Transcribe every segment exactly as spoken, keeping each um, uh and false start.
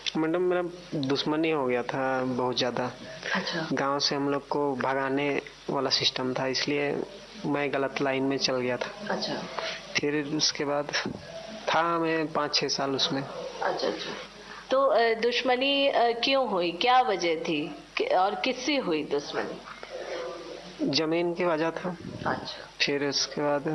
Madam मेरा दुश्मनी हो गया था बहुत ज़्यादा। अच्छा। गांव से हम लोग को भगाने वाला सिस्टम था, इसलिए मैं गलत लाइन में चल गया था। अच्छा। फिर उसके बाद था मैं पाँच छः साल उसमें। अच्छा अच्छा। तो दुश्मनी क्यों हुई, क्या वजह थी और किससे हुई दुश्मनी? जमीन की वजह था। अच्छा। फिर उसके बाद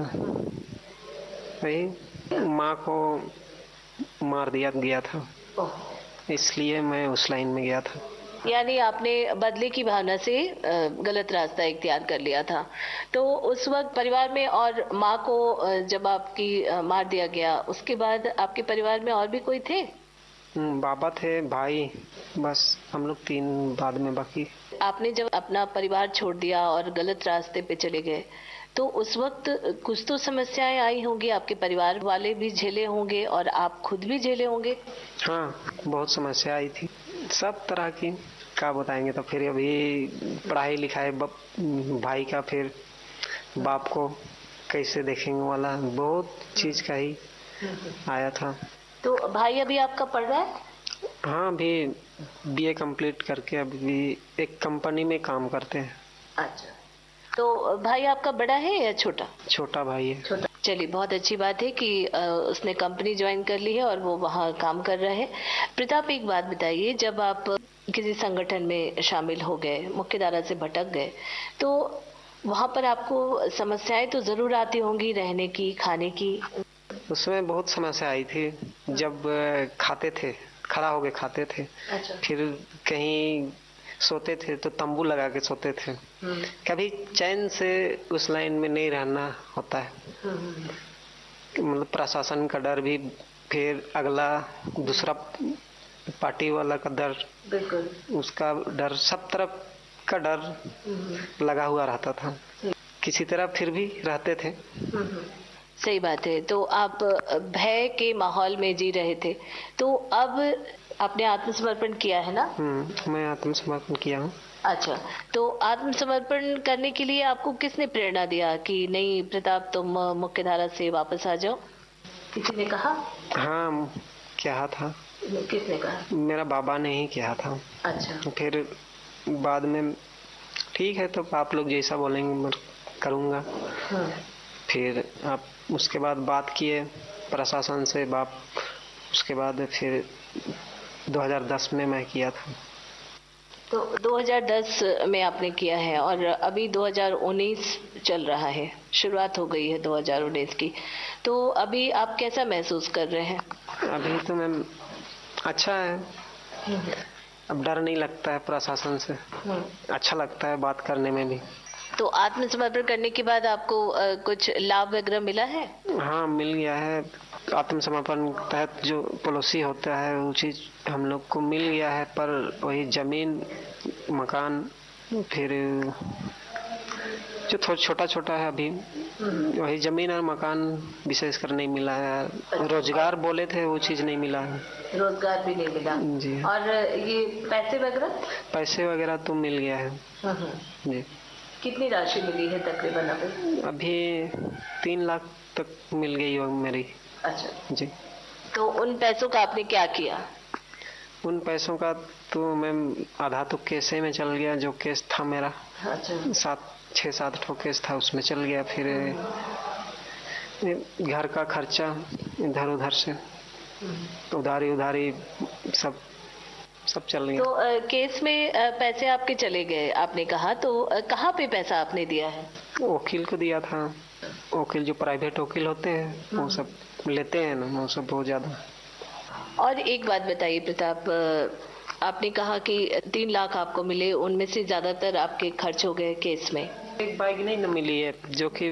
वही माँ को मार दिया गया था, इसलिए मैं उस लाइन में गया था। यानी आपने बदले की भावना से गलत रास्ता इख्तियार कर लिया था। तो उस वक्त परिवार में और माँ को जब आपकी मार दिया गया, उसके बाद आपके परिवार में और भी कोई थे? बाबा थे, भाई, बस हम लोग तीन बाद में बाकी। आपने जब अपना परिवार छोड़ दिया और गलत रास्ते पे चले गए, तो उस वक्त कुछ तो समस्याएं आई होंगी, आपके परिवार वाले भी झेले होंगे और आप खुद भी झेले होंगे। हाँ, बहुत समस्या आई थी, सब तरह की, क्या बताएंगे। तो फिर अभी पढ़ाई लिखाई भाई का, फिर बाप को कैसे देखेंगे वाला, बहुत चीज का ही आया था। तो भाई अभी आपका पढ़ रहा है? हाँ, अभी बीए कंप्लीट करके अभी एक कंपनी में काम करते हैं। अच्छा। तो भाई आपका बड़ा है या छोटा? छोटा भाई है। छोटा। चलिए, बहुत अच्छी बात है कि उसने कंपनी ज्वाइन कर ली है और वो वहाँ काम कर रहा है। प्रताप, एक बात बताइए, जब आप किसी संगठन में शामिल हो गए, मुख्यधारा से भटक गए, तो वहाँ पर आपको समस्याएं तो जरूर आती होंगी, रहने की, खाने की। उसमें बहुत समस्या आई थी। जब खाते थे, खड़ा होके खाते थे। अच्छा। फिर कहीं सोते थे तो तंबू लगा के सोते थे। कभी चैन से उस लाइन में नहीं रहना होता है, मतलब प्रशासन का डर भी, फिर अगला दूसरा पार्टी वाला का डर, बिल्कुल उसका डर, सब तरफ का डर लगा हुआ रहता था। किसी तरह फिर भी रहते थे। सही बात है। तो आप भय के माहौल में जी रहे थे, तो अब आपने आत्मसमर्पण किया है ना? हम्म, मैं आत्मसमर्पण किया हूँ। अच्छा। तो आत्मसमर्पण करने के लिए आपको किसने प्रेरणा दिया कि नहीं प्रताप, तुम मुख्यधारा से वापस आ जाओ? किसी ने कहा? हाँ, क्या था। किसने कहा? मेरा बाबा ने ही किया था। अच्छा। फिर बाद में ठीक है, तो आप लोग जैसा बोलेंगे मैं करूँगा। फिर आप उसके बाद बात किए प्रशासन से, बाप, उसके बाद फिर दो हज़ार दस में मैं किया था। तो दो हज़ार दस में आपने किया है और अभी दो हज़ार उन्नीस चल रहा है, शुरुआत हो गई है दो हज़ार उन्नीस की। तो अभी आप कैसा महसूस कर रहे हैं? अभी तो मैम अच्छा है, अब डर नहीं लगता है प्रशासन से, अच्छा लगता है बात करने में भी। तो आत्मसमर्पण करने के बाद आपको आ, कुछ लाभ वगैरह मिला है? हाँ, मिल गया है। आत्मसमर्पण तहत जो पॉलिसी होता है वो चीज हम लोग को मिल गया है, पर वही जमीन, मकान, फिर जो थोड़ा छोटा छोटा है अभी, वही जमीन और मकान विशेषकर नहीं मिला है। रोजगार बोले थे, वो चीज नहीं मिला है। रोजगार भी नहीं मिला जी। और ये पैसे वगैरह? पैसे वगैरह तो मिल गया है जी। कितनी राशि मिली है तकरीबन अभी? अभी तीन लाख तक मिल गई हो मेरी। अच्छा जी। तो उन पैसों का आपने क्या किया? उन पैसों का तो मैं आधा तो कैसे में चल गया, जो केस था मेरा। अच्छा। सात छः सात ठो केस था, उसमें चल गया। फिर घर का खर्चा इधर उधर से, उधारी उधारी सब सब चल गया। तो आ, केस में आ, पैसे आपके चले गए आपने कहा, तो आ, कहाँ पे पैसा आपने दिया है? वकील को दिया था। वकील जो प्राइवेट वकील होते हैं वो सब लेते हैं ना, वो सब बहुत ज्यादा। और एक बात बताइए प्रताप, आपने कहा कि तीन लाख आपको मिले, उनमें से ज्यादातर आपके खर्च हो गए केस में। एक बाइक नहीं न मिली है, जो कि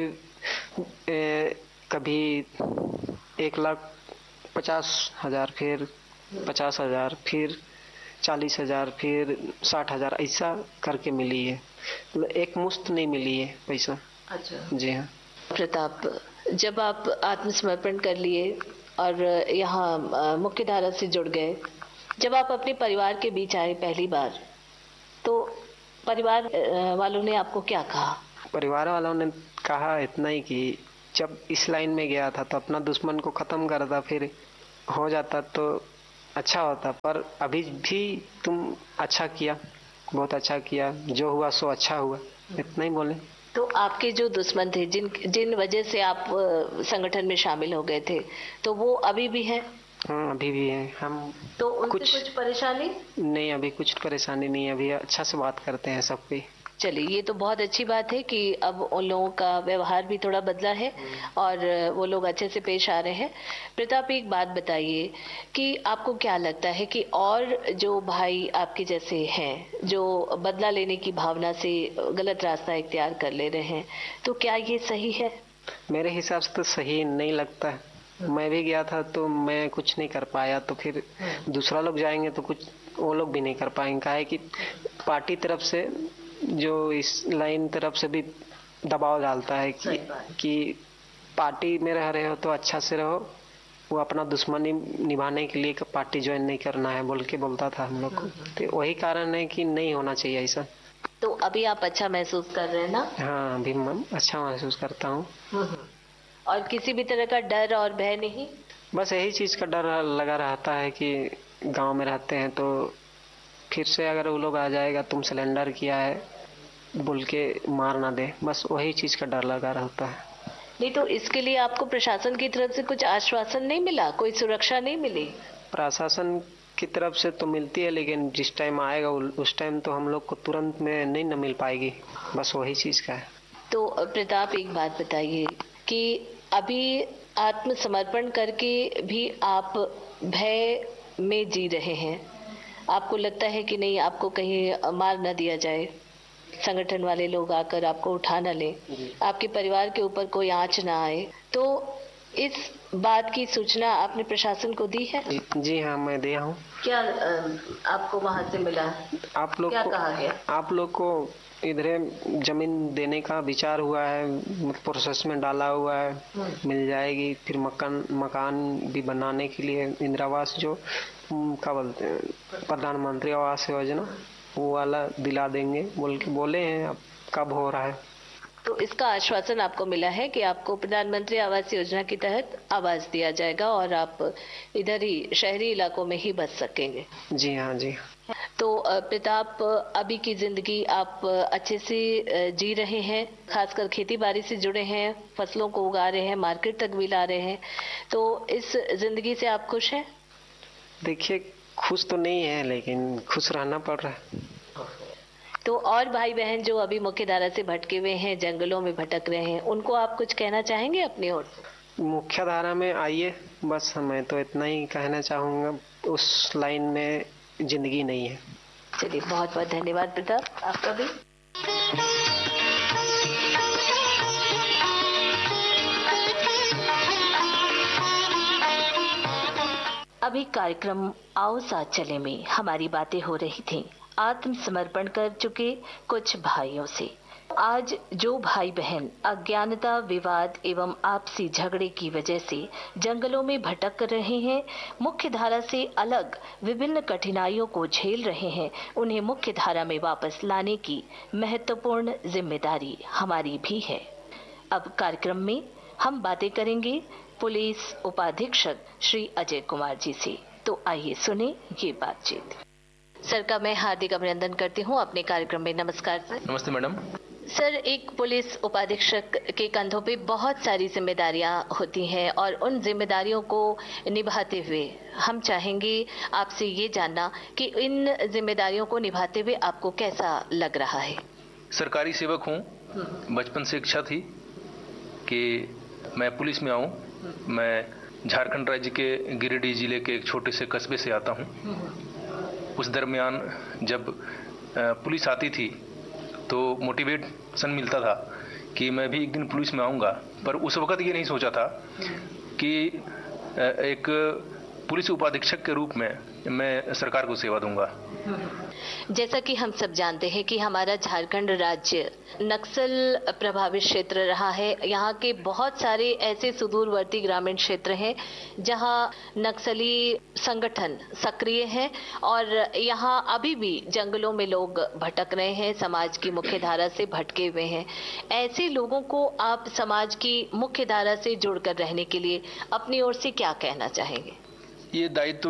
कभी एक लाख पचास हजार, फिर पचास हजार, फिर चालीस हजार, फिर साठ हजार, ऐसा करके मिली है। मतलब एक मुश्त नहीं मिली है पैसा। अच्छा जी हाँ। प्रताप, जब आप आत्मसमर्पण कर लिए और यहाँ मुख्यधारा से जुड़ गए, जब आप अपने परिवार के बीच आए पहली बार, तो परिवार वालों ने आपको क्या कहा? परिवार वालों ने कहा इतना ही कि जब इस लाइन में गया था तो अपना दुश्मन को खत्म करता, फिर हो जाता तो अच्छा होता। पर अभी भी तुम अच्छा किया, बहुत अच्छा किया, जो हुआ सो अच्छा हुआ, इतना ही बोले। तो आपके जो दुश्मन थे, जिन जिन वजह से आप संगठन में शामिल हो गए थे, तो वो अभी भी हैं? हाँ, अभी भी हैं। हम तो उनसे कुछ कुछ परेशानी नहीं, अभी कुछ परेशानी नहीं है, अभी अच्छा से बात करते हैं सब पे। चलिए, ये तो बहुत अच्छी बात है कि अब उन लोगों का व्यवहार भी थोड़ा बदला है और वो लोग अच्छे से पेश आ रहे हैं। प्रताप, एक बात बताइए कि आपको क्या लगता है कि और जो भाई आपके जैसे हैं, जो बदला लेने की भावना से गलत रास्ता इख्तियार कर ले रहे हैं, तो क्या ये सही है? मेरे हिसाब से तो सही नहीं लगता है। मैं भी गया था तो मैं कुछ नहीं कर पाया, तो फिर दूसरा लोग जाएंगे तो कुछ वो लोग भी नहीं कर पाएंगे। काहे कि पार्टी तरफ से जो इस लाइन तरफ से भी दबाव डालता है कि कि पार्टी में रह रहे हो तो अच्छा से रहो, वो अपना दुश्मनी निभाने के लिए पार्टी ज्वाइन नहीं करना है बोल के बोलता था हम लोग को। तो वही कारण है कि नहीं होना चाहिए ऐसा। तो अभी आप अच्छा महसूस कर रहे हैं ना? हाँ, अभी मैं अच्छा महसूस करता हूँ। और किसी भी तरह का डर और भय नहीं? बस यही चीज का डर लगा रहता है कि गांव में रहते हैं तो फिर से अगर वो लोग आ जाएगा, तुम सिलेंडर किया है बोल के मार ना दे, बस वही चीज का डर लगा रहता है। नहीं तो इसके लिए आपको प्रशासन की तरफ से कुछ आश्वासन नहीं मिला, कोई सुरक्षा नहीं मिली? प्रशासन की तरफ से तो मिलती है, लेकिन जिस टाइम आएगा उस टाइम तो हम लोग को तुरंत में नहीं न मिल पाएगी, बस वही चीज का है। तो प्रताप, एक बात बताइए कि अभी आत्मसमर्पण करके भी आप भय में जी रहे हैं। आपको लगता है कि नहीं, आपको कहीं मार न दिया जाए, संगठन वाले लोग आकर आपको उठा न ले, आपके परिवार के ऊपर कोई आंच ना आए, तो इस बात की सूचना आपने प्रशासन को दी है? जी, जी हाँ, मैं दिया हूँ। क्या आपको वहाँ से मिला? आप लोग क्या को कहा गया? आप लोग को इधर जमीन देने का विचार हुआ है, प्रोसेस में डाला हुआ है, मिल जाएगी। फिर मकान मकान भी बनाने के लिए इंदिरा आवास, जो क्या बोलते हैं, प्रधानमंत्री आवास योजना, वो वाला दिला देंगे बोल के बोले हैं। अब कब हो रहा है? तो इसका आश्वासन आपको मिला है कि आपको प्रधानमंत्री आवास योजना के तहत आवास दिया जाएगा और आप इधर ही शहरी इलाकों में ही बस सकेंगे? जी हाँ, जी। तो प्रताप, अभी की जिंदगी आप अच्छे से जी रहे हैं, खासकर खेती बाड़ी से जुड़े हैं, फसलों को उगा रहे हैं, मार्केट तक भी ला रहे हैं, तो इस जिंदगी से आप खुश हैं? देखिए, खुश तो नहीं है, लेकिन खुश रहना पड़ रहा है। तो और भाई बहन जो अभी मुख्य धारा से भटके हुए हैं, जंगलों में भटक रहे हैं, उनको आप कुछ कहना चाहेंगे अपनी ओर से? मुख्य धारा में आइए, बस मैं तो इतना ही कहना चाहूँगा। उस लाइन में जिंदगी नहीं है। चलिए, बहुत बहुत धन्यवाद प्रताप, आपका भी। अभी कार्यक्रम आओ साथ चले में हमारी बातें हो रही थी आत्मसमर्पण कर चुके कुछ भाइयों से। आज जो भाई बहन अज्ञानता, विवाद एवं आपसी झगड़े की वजह से जंगलों में भटक रहे हैं, मुख्य धारा से अलग विभिन्न कठिनाइयों को झेल रहे हैं, उन्हें मुख्य धारा में वापस लाने की महत्वपूर्ण जिम्मेदारी हमारी भी है। अब कार्यक्रम में हम बातें करेंगे पुलिस उपाधीक्षक श्री अजय कुमार जी से। तो आइए सुने ये बातचीत। सर का मैं हार्दिक अभिनंदन करती हूँ अपने कार्यक्रम में। नमस्कार सर। नमस्ते मैडम। सर, एक पुलिस उपाधीक्षक के कंधों पे बहुत सारी जिम्मेदारियां होती हैं और उन जिम्मेदारियों को निभाते हुए हम चाहेंगे आपसे ये जानना कि इन जिम्मेदारियों को निभाते हुए आपको कैसा लग रहा है? सरकारी सेवक हूँ, बचपन से इच्छा थी कि मैं पुलिस में आऊँ। मैं झारखंड राज्य के गिरिडीह जिले के एक छोटे से कस्बे से आता हूँ। उस दरमियान जब पुलिस आती थी तो मोटिवेशन मिलता था कि मैं भी एक दिन पुलिस में आऊँगा, पर उस वक्त ये नहीं सोचा था कि एक पुलिस उपाधीक्षक के रूप में मैं सरकार को सेवा दूंगा। जैसा कि हम सब जानते हैं कि हमारा झारखंड राज्य नक्सल प्रभावित क्षेत्र रहा है। यहाँ के बहुत सारे ऐसे सुदूरवर्ती ग्रामीण क्षेत्र हैं जहाँ नक्सली संगठन सक्रिय हैं और यहाँ अभी भी जंगलों में लोग भटक रहे हैं, समाज की मुख्य धारा से भटके हुए हैं। ऐसे लोगों को आप समाज की मुख्य धारा से जुड़कर रहने के लिए अपनी ओर से क्या कहना चाहेंगे? ये दायित्व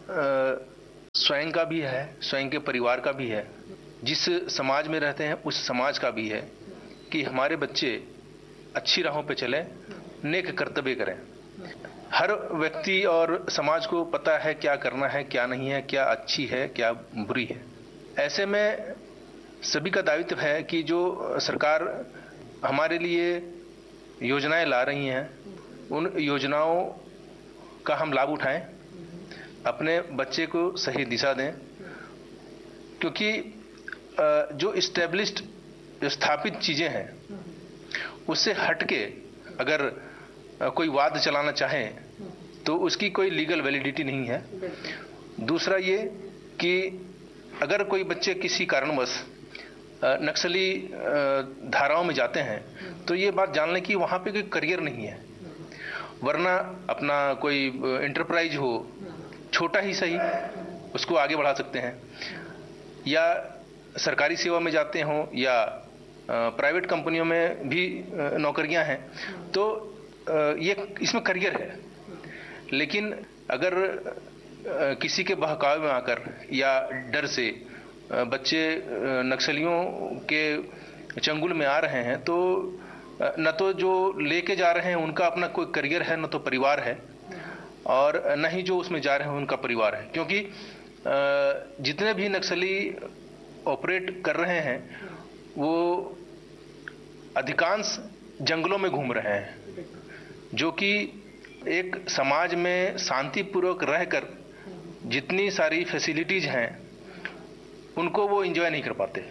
स्वयं का भी है, स्वयं के परिवार का भी है, जिस समाज में रहते हैं उस समाज का भी है कि हमारे बच्चे अच्छी राहों पे चलें, नेक कर्तव्य करें। हर व्यक्ति और समाज को पता है क्या करना है, क्या नहीं है, क्या अच्छी है, क्या बुरी है। ऐसे में सभी का दायित्व है कि जो सरकार हमारे लिए योजनाएं ला रही हैं, उन योजनाओं का हम लाभ उठाएं, अपने बच्चे को सही दिशा दें, क्योंकि जो इस्टेब्लिश्ड, जो स्थापित चीज़ें हैं, उससे हटके अगर कोई वाद चलाना चाहे तो उसकी कोई लीगल वैलिडिटी नहीं है। दूसरा ये कि अगर कोई बच्चे किसी कारणवश नक्सली धाराओं में जाते हैं तो ये बात जान लें कि वहाँ पे कोई करियर नहीं है, वरना अपना कोई इंटरप्राइज हो, छोटा ही सही, उसको आगे बढ़ा सकते हैं। या सरकारी सेवा में जाते हों या प्राइवेट कंपनियों में भी नौकरियां हैं, तो ये इसमें करियर है। लेकिन अगर किसी के बहकावे में आकर या डर से बच्चे नक्सलियों के चंगुल में आ रहे हैं, तो न तो जो लेके जा रहे हैं उनका अपना कोई करियर है, न तो परिवार है, और न ही जो उसमें जा रहे हैं उनका परिवार है। क्योंकि जितने भी नक्सली ऑपरेट कर रहे हैं वो अधिकांश जंगलों में घूम रहे हैं, जो कि एक समाज में शांतिपूर्वक रहकर जितनी सारी फैसिलिटीज हैं उनको वो एंजॉय नहीं कर पाते।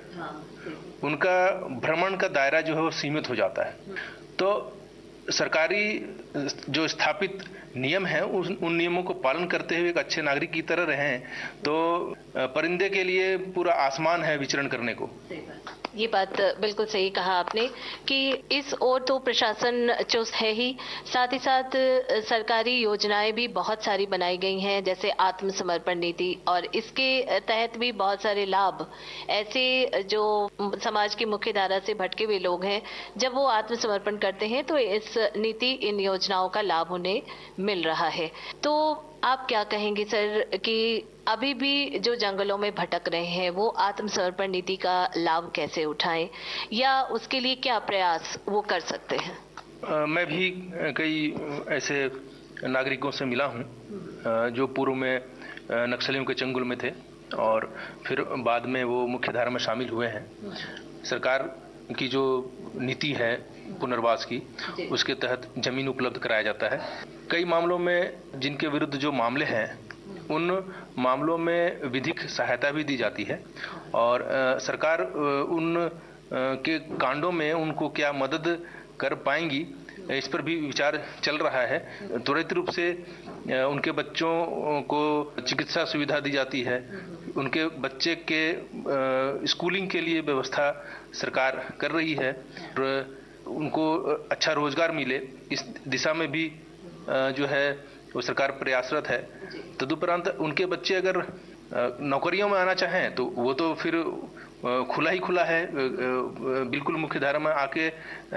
उनका भ्रमण का दायरा जो है वो सीमित हो जाता है। तो सरकारी जो स्थापित नियम है उन, उन नियमों को पालन करते हुए एक अच्छे नागरिक की तरह रहें, तो परिंदे के लिए पूरा आसमान है विचरण करने को। ये बात बिल्कुल सही कहा आपने कि इस ओर तो प्रशासन चुस्त है ही, साथ ही साथ सरकारी योजनाएं भी बहुत सारी बनाई गई हैं, जैसे आत्मसमर्पण नीति, और इसके तहत भी बहुत सारे लाभ ऐसे जो समाज की मुख्य धारा से भटके हुए लोग हैं, जब वो आत्मसमर्पण करते हैं तो इस नीति, इन योजनाओं का लाभ उन्हें मिल रहा है। तो आप क्या कहेंगे सर कि अभी भी जो जंगलों में भटक रहे हैं वो आत्मसमर्पण नीति का लाभ कैसे उठाएं, या उसके लिए क्या प्रयास वो कर सकते हैं? आ, मैं भी कई ऐसे नागरिकों से मिला हूं जो पूर्व में नक्सलियों के चंगुल में थे और फिर बाद में वो मुख्य धारा में शामिल हुए हैं। सरकार की जो नीति है पुनर्वास की, उसके तहत जमीन उपलब्ध कराया जाता है। कई मामलों में जिनके विरुद्ध जो मामले हैं उन मामलों में विधिक सहायता भी दी जाती है, और आ, सरकार उन आ, के कांडों में उनको क्या मदद कर पाएंगी इस पर भी विचार चल रहा है। त्वरित रूप से उनके बच्चों को चिकित्सा सुविधा दी जाती है, उनके बच्चे के स्कूलिंग के लिए व्यवस्था सरकार कर रही है, और उनको अच्छा रोजगार मिले इस दिशा में भी जो है वो सरकार प्रयासरत है। तदुपरांत उनके बच्चे अगर नौकरियों में आना चाहें तो वो तो फिर खुला ही खुला है, बिल्कुल मुख्य धारा में आके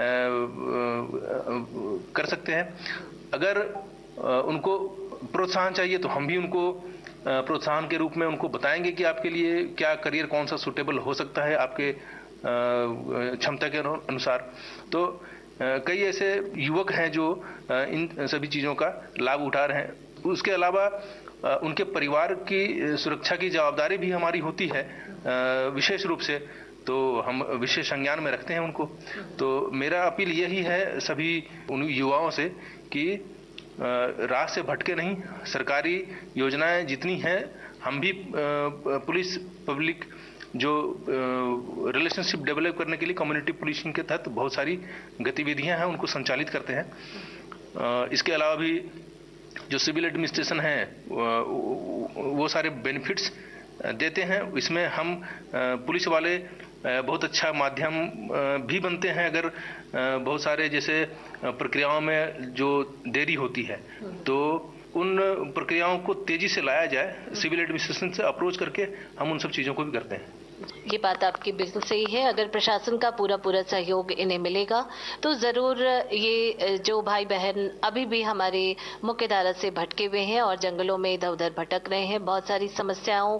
कर सकते हैं। अगर उनको प्रोत्साहन चाहिए तो हम भी उनको प्रोत्साहन के रूप में उनको बताएंगे कि आपके लिए क्या करियर, कौन सा सूटेबल हो सकता है आपके क्षमता के अनुसार। तो कई ऐसे युवक हैं जो इन सभी चीज़ों का लाभ उठा रहे हैं। उसके अलावा उनके परिवार की सुरक्षा की जवाबदारी भी हमारी होती है विशेष रूप से, तो हम विशेष संज्ञान में रखते हैं उनको। तो मेरा अपील यही है सभी उन युवाओं से कि राह से भटके नहीं, सरकारी योजनाएं जितनी हैं हम भी पुलिस पब्लिक जो रिलेशनशिप डेवलप करने के लिए कम्युनिटी पुलिसिंग के तहत बहुत सारी गतिविधियां हैं उनको संचालित करते हैं। इसके अलावा भी जो सिविल एडमिनिस्ट्रेशन है वो सारे बेनिफिट्स देते हैं। इसमें हम पुलिस वाले बहुत अच्छा माध्यम भी बनते हैं। अगर बहुत सारे जैसे प्रक्रियाओं में जो देरी होती है तो उन प्रक्रियाओं को तेजी से लाया जाए, सिविल एडमिनिस्ट्रेशन से अप्रोच करके हम उन सब चीज़ों को भी करते हैं। ये बात आपकी बिल्कुल सही है। अगर प्रशासन का पूरा पूरा सहयोग इन्हें मिलेगा तो जरूर ये जो भाई बहन अभी भी हमारे मुख्य धारा से भटके हुए हैं और जंगलों में इधर उधर भटक रहे हैं, बहुत सारी समस्याओं